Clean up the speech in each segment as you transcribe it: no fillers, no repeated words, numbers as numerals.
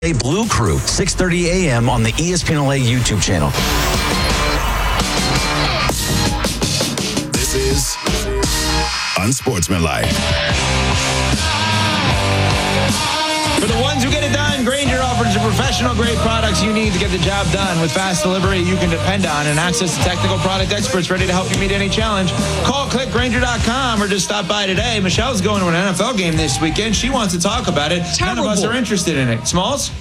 Blue Crew, 6:30 a.m. on the ESPN LA YouTube channel. This is Unsportsmanlike. For the ones who get it done, Grainger offers the professional-grade products you need to get the job done. With fast delivery you can depend on and access to technical product experts ready to help you meet any challenge. Call clickgrainger.com or just stop by today. Michelle's going to an NFL game this weekend. She wants to talk about it. Terrible. None of us are interested in it. Smalls?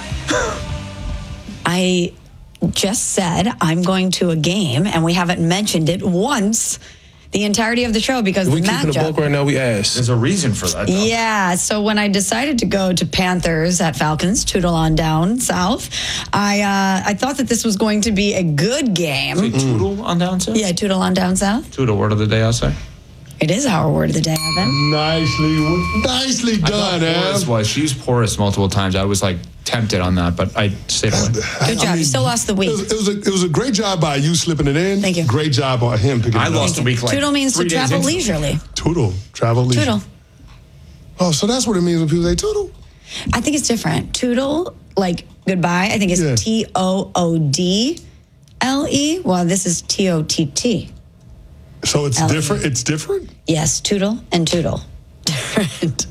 I just said I'm going to a game, and we haven't mentioned it once the entirety of the show because we the keeping the bulk matchup. right now. We asked. There's a reason for that, though. Yeah, so when I decided to go to Panthers at Falcons, Toodle on down south, I thought that this was going to be a good game. Say Toodle on down south? Yeah, Toodle on down south. Toodle, word of the day, I'll say. It is our word of the day, Evan. Nicely I done, thought porous Ev. was. She used porous multiple times. I was like tempted on that, but I stayed away. Good job. You still lost the week. It was a great job by you slipping it in. Thank you. Great job on him picking I it up. lost a week like Toodle means 3 to days travel into it. leisurely. Toodle. Travel leisure. Toodle. Oh, so that's what it means when people say toodle? I think it's different. Toodle, like goodbye, I think it's Yeah. Toodle. Well, this is TOTT. So it's LE. different? It's different? Yes, Toodle and Toodle. Different.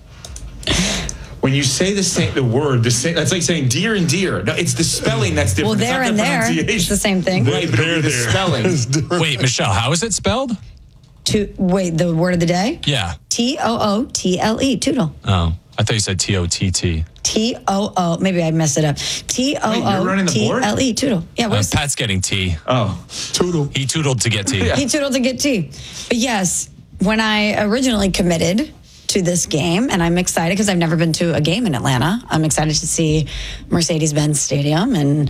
When you say the word, that's like saying deer and deer. No, it's the spelling that's different. Well, there It's and not the there, it's pronunciation. the same thing. Right, but the spelling. It's different. Wait, Michelle, how is it spelled? Wait, the word of the day? Yeah. TOOTLE, Toodle. Oh, I thought you said TOTT. TOO, maybe I messed it up. running the board? TOOTLE, Toodle. Yeah, what is Pat's getting T. Oh, Toodle. He tootled to get T. Yeah. He toodled to get tea. But yes, when I originally committed to this game, and I'm excited because I've never been to a game in Atlanta. I'm excited to see Mercedes-Benz Stadium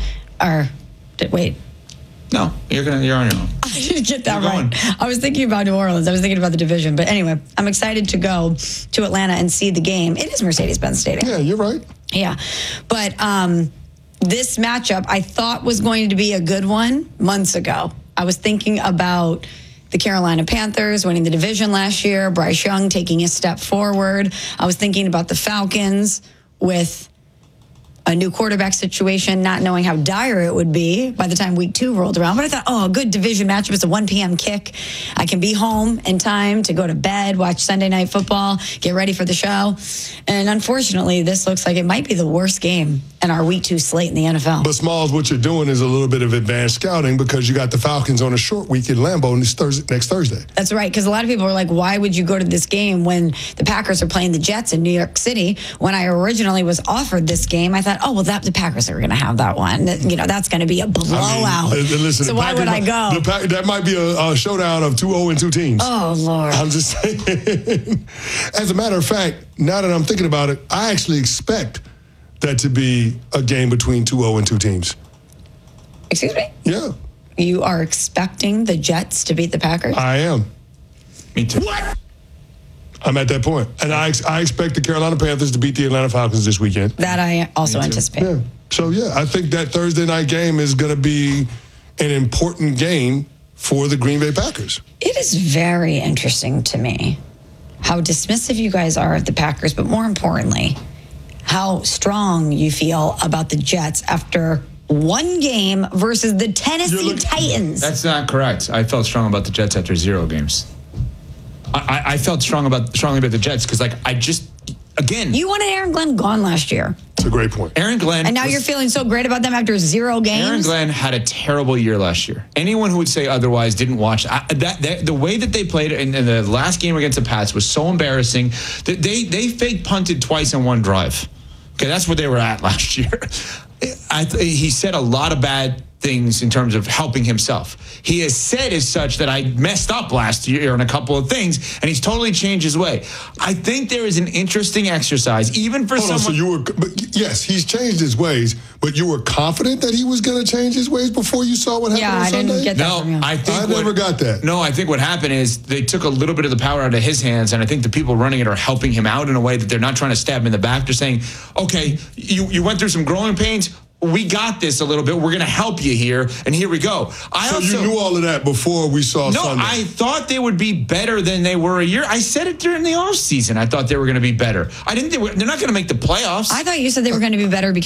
wait, no, you're on your own. I didn't get that You're right. going. I was thinking about New Orleans. I was thinking about the division. But anyway, I'm excited to go to Atlanta and see the game. It is Mercedes-Benz Stadium. Yeah, you're right. Yeah. But this matchup I thought was going to be a good one months ago. I was thinking about the Carolina Panthers winning the division last year, Bryce Young taking a step forward. I was thinking about the Falcons with a new quarterback situation, not knowing how dire it would be by the time week 2 rolled around. But I thought, a good division matchup. It's a 1 p.m. kick. I can be home in time to go to bed, watch Sunday Night Football, get ready for the show. And unfortunately, this looks like it might be the worst game in our week 2 slate in the NFL. But Smalls, what you're doing is a little bit of advanced scouting because you got the Falcons on a short week in Lambeau next Thursday. That's right, because a lot of people are like, why would you go to this game when the Packers are playing the Jets in New York City? When I originally was offered this game, I thought, the Packers are going to have that one. That's going to be a blowout. Listen, so why would I go? That might be a showdown of 2-0-2 teams. Oh, Lord. I'm just saying. As a matter of fact, now that I'm thinking about it, I actually expect that to be a game between 2-0-2 teams. Excuse me? Yeah, You are expecting the Jets to beat the Packers? I am. Me too. What? I'm at that point. And I expect the Carolina Panthers to beat the Atlanta Falcons this weekend. That I also anticipate. Yeah. So, I think that Thursday night game is going to be an important game for the Green Bay Packers. It is very interesting to me how dismissive you guys are of the Packers, but more importantly, how strong you feel about the Jets after one game versus the Tennessee Titans. That's not correct. I felt strong about the Jets after 0 games. I felt strongly about the Jets because, again. You wanted Aaron Glenn gone last year. It's a great point. Aaron Glenn. And now you're feeling so great about them after 0 games? Aaron Glenn had a terrible year last year. Anyone who would say otherwise didn't watch the way that they played in the last game against the Pats was so embarrassing. They fake punted twice in one drive. Okay, that's where they were at last year. He said a lot of bad things in terms of helping himself. He has said as such that I messed up last year on a couple of things, and he's totally changed his way. I think there is an interesting exercise, even for someone. Yes, he's changed his ways, but you were confident that he was going to change his ways before you saw what happened on Sunday? I didn't get that from you. I never got that. No, I think what happened is they took a little bit of the power out of his hands, and I think the people running it are helping him out in a way that they're not trying to stab him in the back. They're saying, okay, you went through some growing pains. we got this a little bit. We're going to help you here, and here we go. So you knew all of that before we saw Sunday? No, I thought they would be better than they were a year. I said it during the offseason. I thought they were going to be better. I didn't think they're not going to make the playoffs. I thought you said they were going to be better because